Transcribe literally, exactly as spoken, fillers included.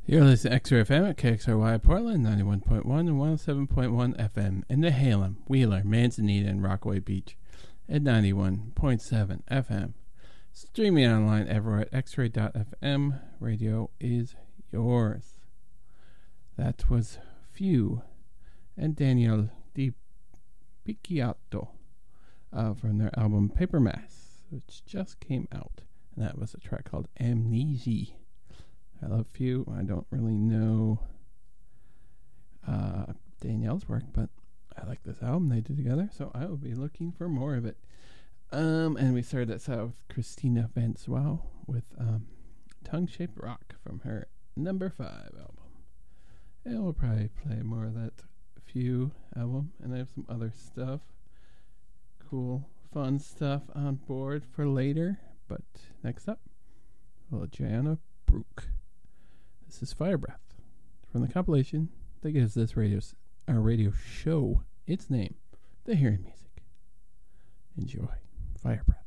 You're listening to X-Ray F M at K X R Y Portland, ninety-one point one and one oh seven point one F M. In Nehalem, Wheeler, Manzanita, and Rockaway Beach at ninety-one point seven F M. Streaming online everywhere at x ray dot f m. Radio is yours. That was Few and Daniel Di Picciotto uh, from their album Paper Mass, which just came out. And that was a track called Amnesia. I love Few. I don't really know uh, Danielle's work, but I like this album they did together, so I will be looking for more of it. Um, and we started that set with Christina Vanzuel with um, Tongue-Shaped Rock from her number five album. And we'll probably play more of that Few album, and I have some other stuff, cool, fun stuff on board for later. But next up, well, Joanna Brook. This is Fire Breath from the compilation that gives this radio, our radio show its name, The Hearing Music. Enjoy Fire Breath.